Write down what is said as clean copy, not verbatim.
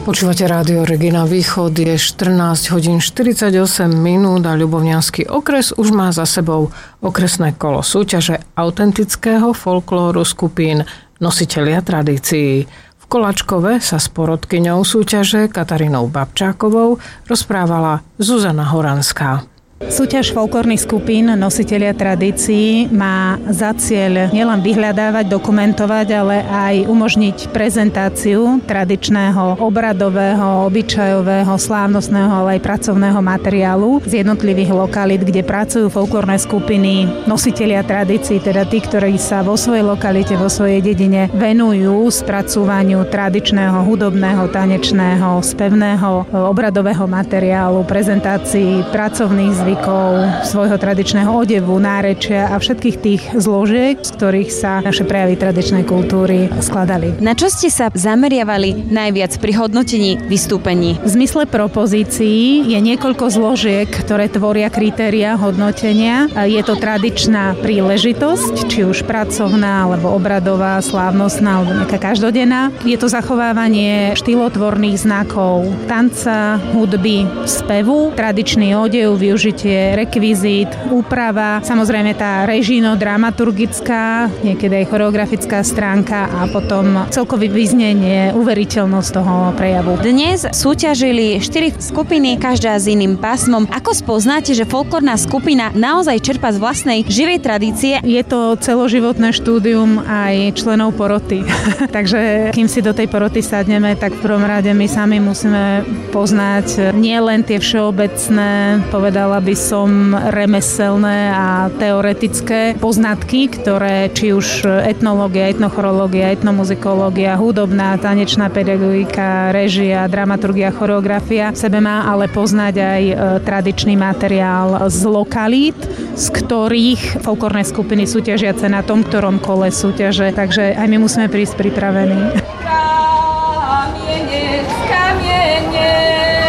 Počúvate Rádio Regina Východ, je 14 hodín 48 minút a Ľubovňanský okres už má za sebou okresné kolo súťaže autentického folklóru skupín Nositelia tradícií. V Koláčkove sa s porodkyňou súťaže Katarínou Babčákovou rozprávala Zuzana Horanská. Súťaž folklórnych skupín Nositelia tradícií má za cieľ nielen vyhľadávať, dokumentovať, ale aj umožniť prezentáciu tradičného, obradového, obyčajového, slávnostného, ale aj pracovného materiálu z jednotlivých lokalít, kde pracujú folklórne skupiny Nositelia tradícií, teda tí, ktorí sa vo svojej lokalite, vo svojej dedine venujú spracúvaniu tradičného, hudobného, tanečného, spevného, obradového materiálu, prezentácii pracovných zvykov, svojho tradičného odevu, nárečia a všetkých tých zložiek, z ktorých sa naše prejavy tradičnej kultúry skladali. Na čo ste sa zameriavali najviac pri hodnotení vystúpení? V zmysle propozícií je niekoľko zložiek, ktoré tvoria kritéria hodnotenia. Je to tradičná príležitosť, či už pracovná, alebo obradová, slávnostná, alebo nejaká každodenná. Je to zachovávanie štýlotvorných znakov tanca, hudby, spevu, tradičný odev, využitie rekvizít, úprava, samozrejme tá režijno-dramaturgická, niekedy aj choreografická stránka a potom celkové vyznenie, uveriteľnosť toho prejavu. Dnes súťažili 4 skupiny, každá s iným pásmom. Ako spoznáte, že folklórna skupina naozaj čerpá z vlastnej živej tradície? Je to celoživotné štúdium aj členov poroty. Takže kým si do tej poroty sadneme, tak v prvom rade my sami musíme poznať nie len tie všeobecné, povedala by som remeselné a teoretické poznatky, ktoré či už etnológia, etnochorológia, etnomuzikológia, hudobná, tanečná pedagogika, réžia, dramaturgia, choreografia v sebe má, ale poznať aj tradičný materiál z lokalít, z ktorých folklórne skupiny súťažiace na tom, ktorom kole súťaže. Takže aj my musíme prísť pripravení. Kamienie,